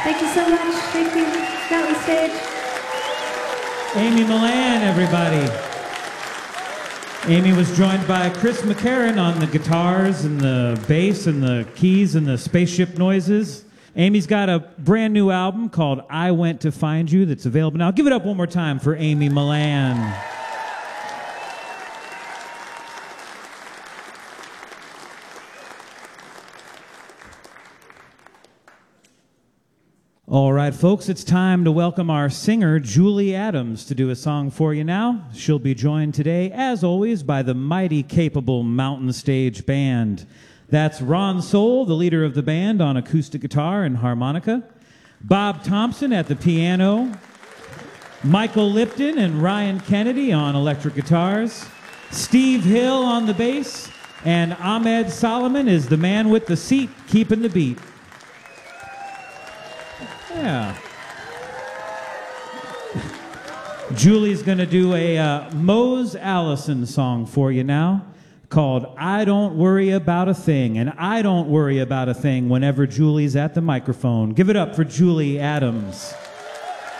Thank you so much. Thank you. Down the stage. Amy Millan, everybody. Amy was joined by Chris McCarran on the guitars and the bass and the keys and the spaceship noises. Amy's got a brand new album called I Went to Find You that's available now. Give it up one more time for Amy Millan. All right, folks, it's time to welcome our singer, Julie Adams, to do a song for you now. She'll be joined today, as always, by the mighty capable Mountain Stage Band. That's Ron Soul, the leader of the band, on acoustic guitar and harmonica, Bob Thompson at the piano, Michael Lipton and Ryan Kennedy on electric guitars, Steve Hill on the bass, and Ahmed Solomon is the man with the seat keeping the beat. Yeah. Julie's going to do a Mose Allison song for you now called I Don't Worry About a Thing. And I don't worry about a thing whenever Julie's at the microphone. Give it up for Julie Adams.